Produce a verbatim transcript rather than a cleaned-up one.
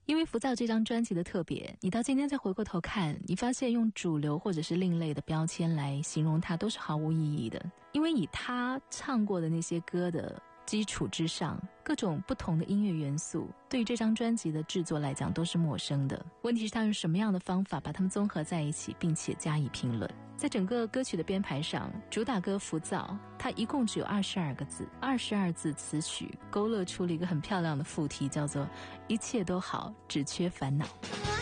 因为浮躁这张专辑的特别，你到今天再回过头看，你发现用主流或者是另类的标签来形容它都是毫无意义的。因为以他唱过的那些歌的基础之上，各种不同的音乐元素对于这张专辑的制作来讲都是陌生的。问题是他用什么样的方法把它们综合在一起，并且加以评论。在整个歌曲的编排上，主打歌浮躁它一共只有二十二个字，二十二字词曲勾勒出了一个很漂亮的副题，叫做一切都好，只缺烦恼。